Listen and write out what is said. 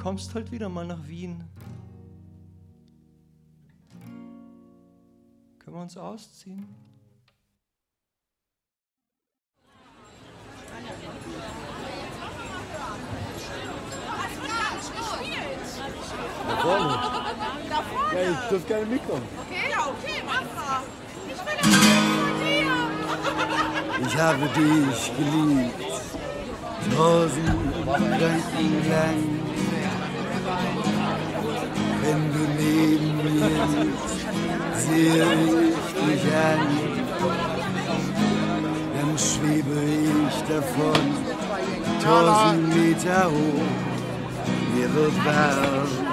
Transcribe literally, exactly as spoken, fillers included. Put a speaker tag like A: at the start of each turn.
A: kommst halt wieder mal nach Wien. Können wir uns ausziehen?
B: Da vorne. Da vorne? Ja, ich dürfte gerne mitkommen.
C: Okay, ja, okay, mach. Ich will das von dir.
D: Ich habe dich geliebt, tausend Gedanken lang. Wenn du neben mir sitzt, sehe ich dich an, dann schwebe ich davon, tausend Meter hoch, mir wird warm.